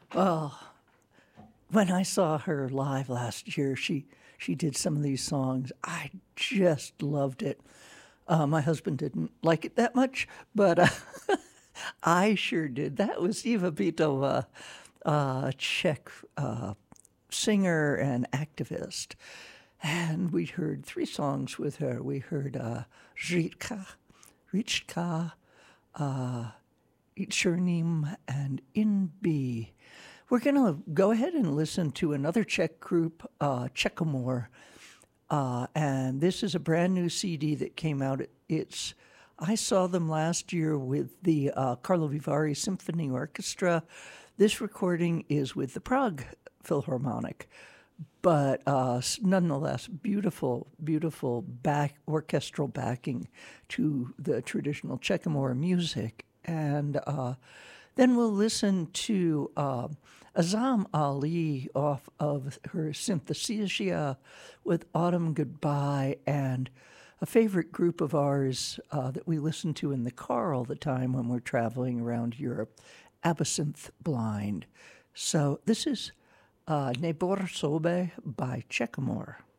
Well, when I saw her live last year, she did some of these songs. I just loved it. My husband didn't like it that much, but I sure did. That was Eva Bitova, Czech singer and activist. And we heard three songs with her. We heard Rička, Černím, and In B. We're going to go ahead and listen to another Czech group, Czechomor. And this is a brand new CD that came out. I saw them last year with the Carlo Vivari Symphony Orchestra. This recording is with the Prague Philharmonic, but nonetheless, beautiful, beautiful orchestral backing to the traditional Czechomor music. And then we'll listen to Azam Ali off of her Synthesia with Autumn Goodbye, and a favorite group of ours that we listen to in the car all the time when we're traveling around Europe, Absinthe Blind. So this is Nebor Sobe by Czechomor.